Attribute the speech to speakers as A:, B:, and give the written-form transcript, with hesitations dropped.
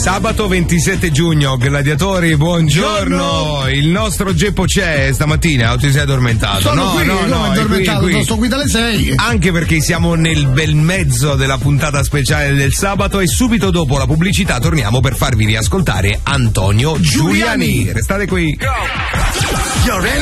A: Sabato 27 giugno, gladiatori, buongiorno. Il nostro Geppo c'è stamattina, o ti sei addormentato?
B: Sono addormentato,
A: qui.
B: sto qui dalle 6.
A: Anche perché siamo nel bel mezzo della puntata speciale del sabato e subito dopo la pubblicità torniamo per farvi riascoltare Antonio Giuliani. Restate qui.